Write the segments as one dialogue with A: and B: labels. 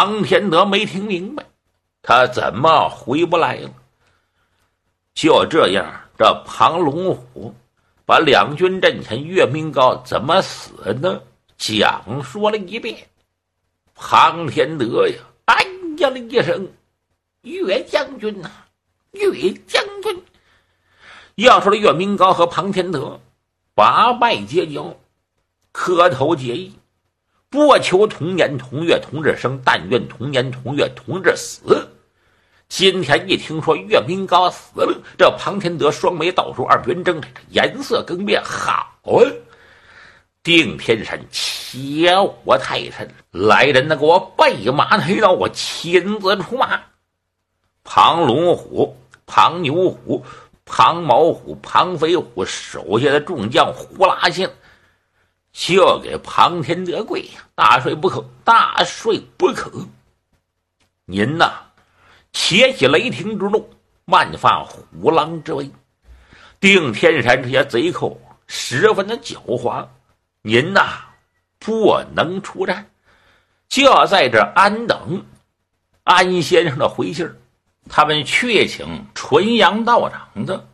A: 庞天德没听明白，他怎么回不来了？就这样，这庞龙虎把两军阵前岳明高怎么死的讲说了一遍。庞天德呀，哎呀了一声：“岳将军呐，岳将军！”要说的岳明高和庞天德把拜结交，磕头结义，不求同年同月同日生，但愿同年同月同日死。今天一听说岳明高死了，这庞天德双眉倒竖，二圆睁开，颜色更变。好啊！定天山且我太神，来人的给我备马抬刀，我亲自出马。庞龙虎、庞牛虎、庞毛虎、庞飞虎手下的众将呼啦线就给庞天德跪呀！大帅不可，大帅不可！您呐，且起雷霆之怒，慢发虎狼之威。定天山这些贼寇十分的狡猾，您呐不能出战。就在这安等安先生的回信，他们确请纯阳道长的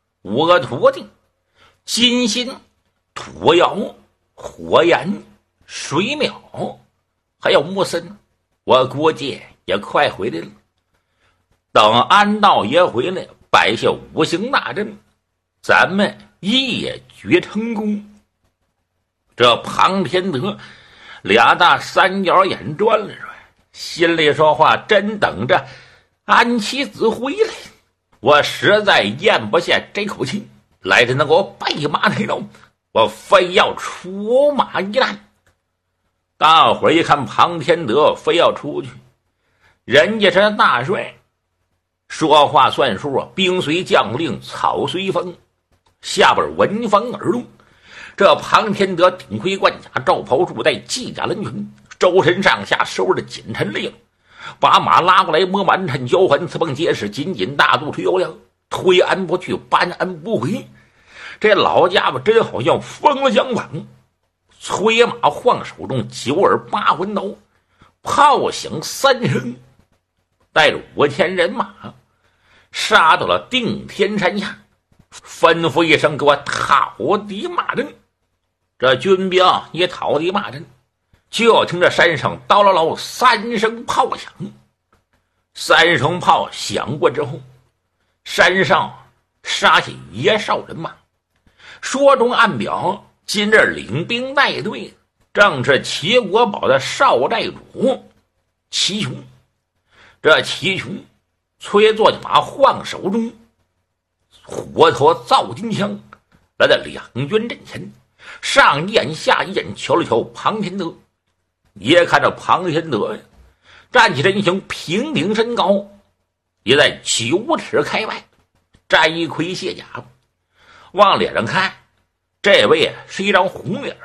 A: 5个徒弟：金心、土窑、火焰、水淼，还有木森。我估计也快回来了。等安道爷回来，摆下五行大阵，咱们一举成功。这庞天德俩大三角眼转了转，心里说话：真等着安七子回来，我实在咽不下这口气。来人，给我备马抬刀，我非要出马一战。大伙儿一看庞天德非要出去，人家是大帅，说话算数啊！兵随将令，草随风，下边闻风而动。这庞天德顶盔贯甲，罩袍束带，系甲抡拳，周身上下收着紧沉利了，把马拉过来，摸完趁交环，刺蹦结实，紧紧大肚推油量，推安不去，搬安不回。这老家伙真好像疯了相反，催马晃手中9耳8魂刀，炮响3声，带着5000人马杀到了定天山下，吩咐一声：“给我讨敌马阵！”这军兵也讨敌马阵，就听着山上叨唠唠3声炮响。3声炮响过之后，山上杀下野少人马。说中暗表，今日领兵带队正是齐国宝的少寨主齐琼。这齐琼催坐骑马，晃手中火头造金枪，来到两军阵前，上一眼下一眼瞧了瞧庞天德，也看着庞天德呀，站起身形，平顶身高，也在9尺开外，摘盔卸甲，往脸上看，这位是一张红脸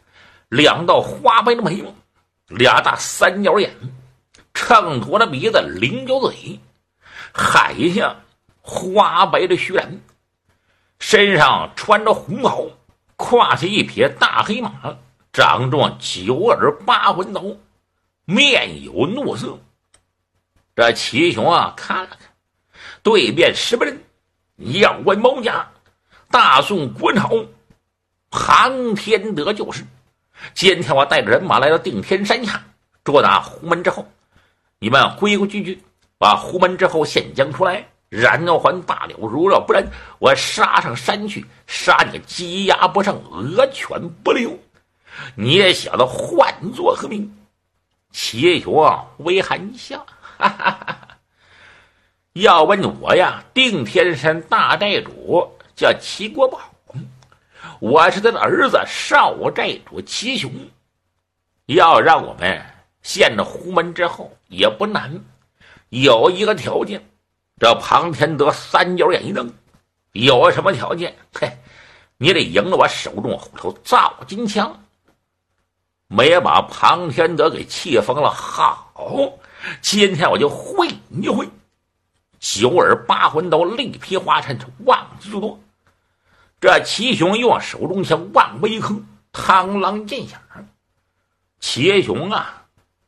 A: ，2道花白的眉毛，2大三角眼，秤砣的鼻子，0角嘴，海下花白的须髯，身上穿着红袍，胯下一匹大黑马，掌中9耳8魂刀，面有怒色。这齐雄啊，看了看对面10个人，要问毛家，大宋国朝庞天德就是。今天我带着人马来到定天山下，捉拿胡门之后，你们规规矩矩把胡门之后现将出来，然还罢了，如若不然，我杀上山去，杀你个鸡鸭不剩，鹅犬不留。你小子唤作何名？齐雄微含一笑，哈哈哈哈。要问我呀，定天山大寨主叫齐国宝，我是他的儿子少寨主齐雄。要让我们陷着胡门之后也不难，有一个条件。这庞天德三角眼一瞪，有什么条件？嘿，你得赢了我手中虎头造金枪。没把庞天德给气疯了。好，今天我就会你会。9耳8魂刀，力劈花尘，望之就多。这齐雄用手中枪望为一坑，螳螂见响。齐雄啊，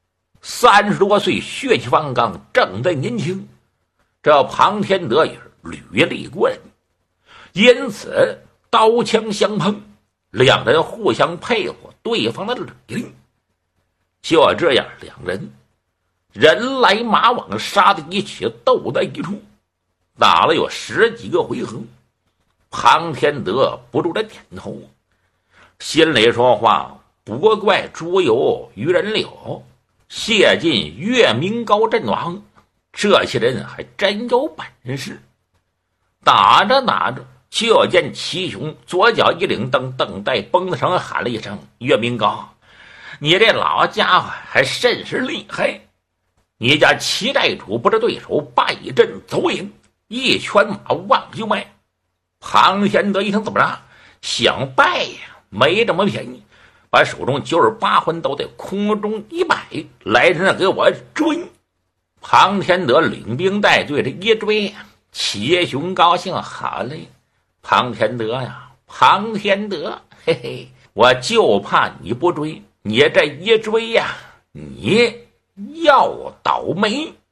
A: 30多岁，血气方刚，正在年轻。这庞天德也是屡立过人，因此刀枪相碰，两人互相配合对方的履历。就这样，两人人来马往，杀在一起，斗在一处，打了有10几个回合。庞天德不住的点头，心里说话：不怪朱由愚人柳，谢晋岳明高阵亡，这些人还真有本事。打着打着，就见齐雄左脚一领蹬带绷子上喊了一声：岳明高，你这老家伙还甚是厉害，你家齐寨主不是对手，败阵走人，一拳马往就迈。庞天德一听，怎么着？想败呀？没这么便宜！把手中98环刀在空中一摆，来人给我追！庞天德领兵带队的一追呀，齐雄高兴，好嘞！庞天德呀，庞天德，嘿嘿，我就怕你不追，你这一追呀，你要倒霉！